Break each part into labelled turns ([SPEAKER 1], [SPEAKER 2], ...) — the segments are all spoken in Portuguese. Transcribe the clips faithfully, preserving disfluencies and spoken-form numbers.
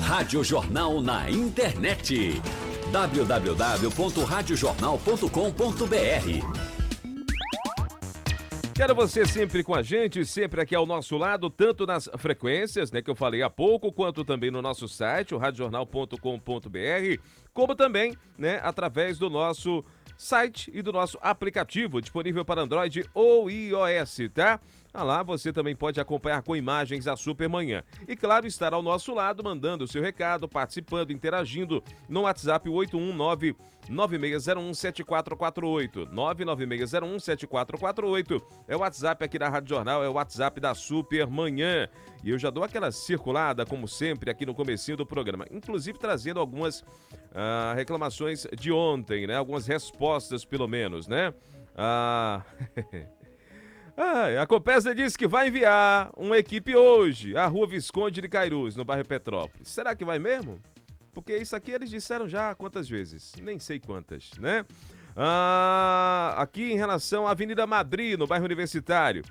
[SPEAKER 1] Rádio Jornal na internet. w w w ponto rádio jornal ponto com ponto b r.
[SPEAKER 2] Quero você sempre com a gente, sempre aqui ao nosso lado, tanto nas frequências, né, que eu falei há pouco, quanto também no nosso site, o rádio jornal ponto com ponto b r, como também, né, através do nosso site e do nosso aplicativo, disponível para Android ou iOS, tá? Ah lá, você também pode acompanhar com imagens a Supermanhã. E claro, estar ao nosso lado, mandando o seu recado, participando, interagindo no WhatsApp oito um nove, nove seis zero um, sete quatro quatro oito. nove nove seis zero um, sete quatro quatro oito é o WhatsApp aqui da Rádio Jornal, é o WhatsApp da Supermanhã. E eu já dou aquela circulada, como sempre, aqui no comecinho do programa, inclusive trazendo algumas ah, reclamações de ontem, né? Algumas respostas, pelo menos, né? Ah... Ah, a Copesa disse que vai enviar uma equipe hoje à Rua Visconde de Cairus, no bairro Petrópolis. Será que vai mesmo? Porque isso aqui eles disseram já quantas vezes? Nem sei quantas, né? Ah, aqui em relação à Avenida Madrid, no bairro Universitário,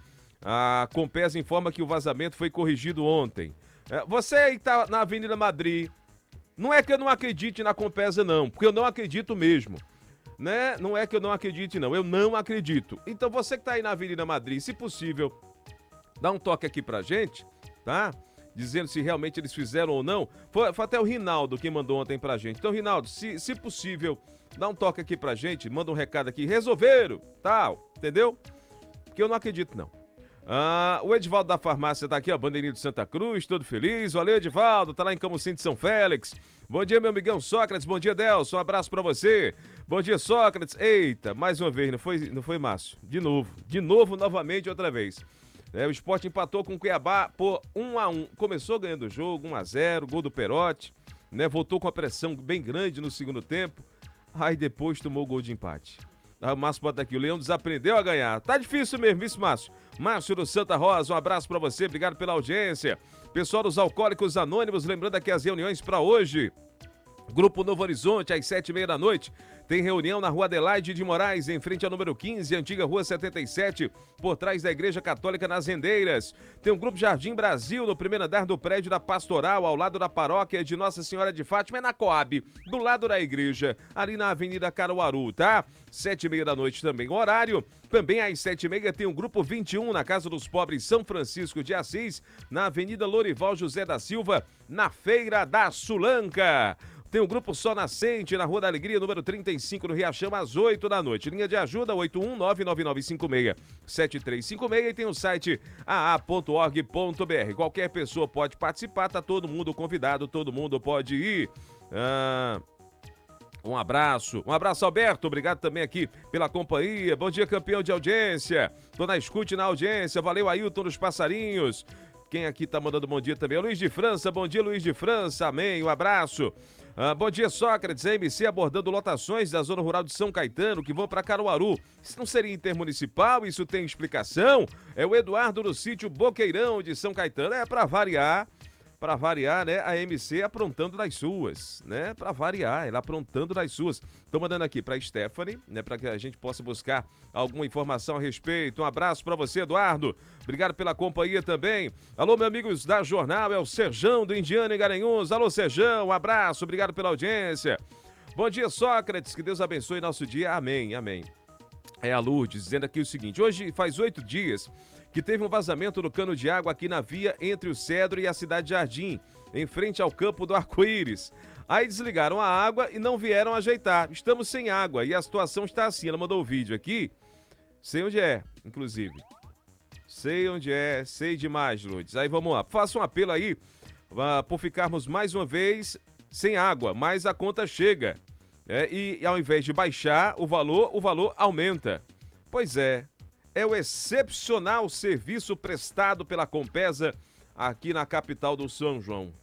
[SPEAKER 2] a Compesa informa que o vazamento foi corrigido ontem. É, você aí que tá na Avenida Madrid, não é que eu não acredite na Compesa não, porque eu não acredito mesmo. Né? Não é que eu não acredite, não. Eu não acredito. Então, você que tá aí na Avenida Madrid, se possível, dá um toque aqui pra gente, tá? Dizendo se realmente eles fizeram ou não. Foi, foi até o Rinaldo que mandou ontem pra gente. Então, Rinaldo, se, se possível, dá um toque aqui pra gente, manda um recado aqui. Resolveram, tal, entendeu? Porque eu não acredito, não. Ah, o Edivaldo da farmácia tá aqui, ó, bandeirinha de Santa Cruz, todo feliz. Valeu, Edivaldo, tá lá em Camusim de São Félix. Bom dia, meu amigão Sócrates, bom dia, Delson, um abraço pra você. Bom dia, Sócrates. Eita, mais uma vez, não foi, não foi Márcio? De novo, de novo, novamente, outra vez. É, o Sport empatou com o Cuiabá por um a um. Começou ganhando o jogo, um a zero, gol do Perotti, né? Voltou com a pressão bem grande no segundo tempo. Aí depois tomou o gol de empate. Ah, o Márcio bota aqui, o Leão desaprendeu a ganhar. Tá difícil mesmo, isso, Márcio. Márcio do Santa Rosa, um abraço pra você, obrigado pela audiência. Pessoal dos Alcoólicos Anônimos, lembrando aqui as reuniões pra hoje. Grupo Novo Horizonte, às sete e meia da noite, tem reunião na Rua Adelaide de Moraes, em frente ao número quinze, antiga Rua setenta e sete, por trás da Igreja Católica nas Rendeiras. Tem um Grupo Jardim Brasil, no primeiro andar do prédio da Pastoral, ao lado da paróquia de Nossa Senhora de Fátima, é na Coab, do lado da igreja, ali na Avenida Caruaru, tá? Sete e meia da noite também o horário. Também às sete e meia tem o Grupo vinte e um, na Casa dos Pobres São Francisco de Assis, na Avenida Lorival José da Silva, na Feira da Sulanca. Tem o Grupo Só Nascente, na Rua da Alegria, número trinta e cinco, no Riachão, às oito da noite. Linha de ajuda, oito um nove nove nove cinco seis sete três cinco seis, e tem o site a a ponto org ponto b r. Qualquer pessoa pode participar, tá todo mundo convidado, todo mundo pode ir. Ah... Um abraço, um abraço, Alberto, obrigado também aqui pela companhia. Bom dia, campeão de audiência. Tô na escute na audiência, valeu, Ailton dos Passarinhos. Quem aqui tá mandando bom dia também? Luiz de França, bom dia, Luiz de França, amém, um abraço. Ah, bom dia, Sócrates, a M C abordando lotações da zona rural de São Caetano que vão para Caruaru. Isso não seria intermunicipal? Isso tem explicação? É o Eduardo do sítio Boqueirão de São Caetano, é para variar. Para variar, né, a M C aprontando das suas, né, para variar, ela aprontando das suas. Tô mandando aqui para Stephanie, né, para que a gente possa buscar alguma informação a respeito. Um abraço para você, Eduardo. Obrigado pela companhia também. Alô, meus amigos da Jornal, é o Serjão do Indiana em Garanhuns. Alô, Serjão, um abraço, obrigado pela audiência. Bom dia, Sócrates, que Deus abençoe nosso dia. Amém, amém. É a Lourdes dizendo aqui o seguinte: hoje faz oito dias que teve um vazamento no cano de água aqui na via entre o Cedro e a Cidade Jardim, em frente ao campo do Arco-Íris. Aí desligaram a água e não vieram ajeitar. Estamos sem água e a situação está assim. Ela mandou o vídeo aqui. Sei onde é, inclusive. Sei onde é, sei demais, Lourdes. Aí vamos lá. Faça um apelo aí uh, por ficarmos mais uma vez sem água, mas a conta chega. É, e, e ao invés de baixar o valor, o valor aumenta. Pois é. É o excepcional serviço prestado pela Compesa aqui na capital do São João.